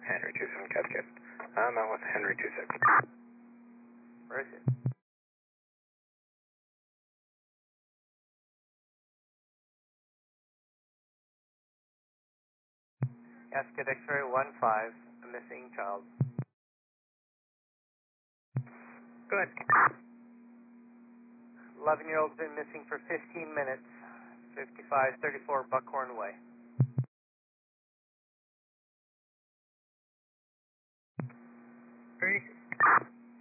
Henry 27 Cascade. I'm out with Henry 26. Where is it? Cascade X-ray 1-5, a missing child. Go ahead. 11-year-old's been missing for 15 minutes. 5534 Buckhorn Way. Three.